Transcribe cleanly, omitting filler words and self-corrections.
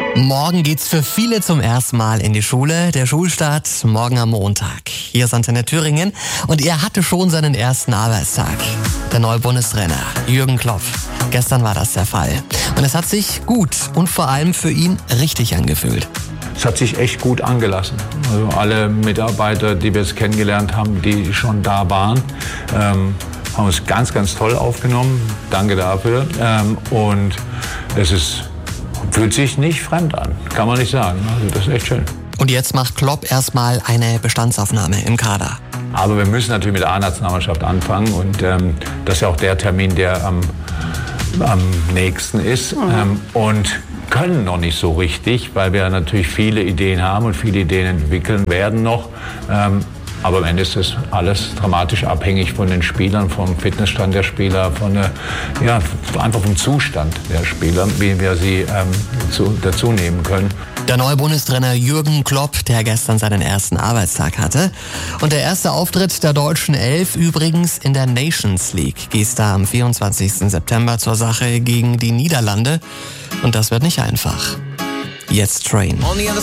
Morgen geht's für viele zum ersten Mal in die Schule. Der Schulstart morgen am Montag. Hier ist Antenne Thüringen und er hatte schon seinen ersten Arbeitstag. Der neue Bundestrainer Jürgen Klopp. Gestern war das der Fall. Und es hat sich gut und vor allem für ihn richtig angefühlt. Es hat sich echt gut angelassen. Also alle Mitarbeiter, die wir jetzt kennengelernt haben, die schon da waren, haben es ganz, ganz toll aufgenommen. Danke dafür. Und fühlt sich nicht fremd an, kann man nicht sagen. Also das ist echt schön. Und jetzt macht Klopp erstmal eine Bestandsaufnahme im Kader. Aber wir müssen natürlich mit der A-Nationalmannschaft anfangen und das ist ja auch der Termin, der am nächsten ist. Und können noch nicht so richtig, weil wir natürlich viele Ideen haben und viele Ideen entwickeln werden noch. Aber am Ende ist das alles dramatisch abhängig von den Spielern, vom Fitnessstand der Spieler, einfach vom Zustand der Spieler, wie wir sie dazu nehmen können. Der neue Bundestrainer Jürgen Klopp, der gestern seinen ersten Arbeitstag hatte. Und der erste Auftritt der deutschen Elf übrigens in der Nations League. Geht da am 24. September zur Sache gegen die Niederlande. Und das wird nicht einfach. Jetzt Train.